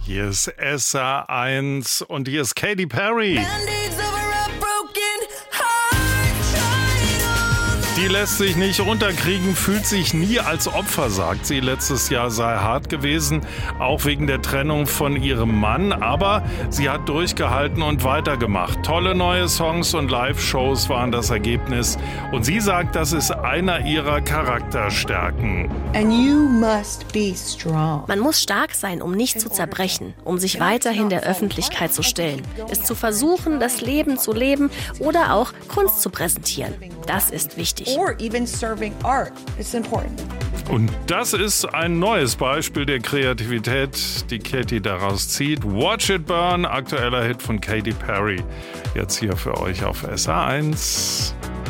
Hier ist SA1 und hier ist Katy Perry. Die lässt sich nicht runterkriegen, fühlt sich nie als Opfer, sagt sie. Letztes Jahr sei hart gewesen, auch wegen der Trennung von ihrem Mann. Aber sie hat durchgehalten und weitergemacht. Tolle neue Songs und Live-Shows waren das Ergebnis. Und sie sagt, das ist einer ihrer Charakterstärken. And you must be strong. Man muss stark sein, um nicht zu zerbrechen, um sich weiterhin der Öffentlichkeit zu stellen, es zu versuchen, das Leben zu leben oder auch Kunst zu präsentieren. Das ist wichtig. Or even serving art. It's important. Und das ist ein neues Beispiel der Kreativität, die Katy daraus zieht. Watch It Burn, aktueller Hit von Katy Perry. Jetzt hier für euch auf SA1.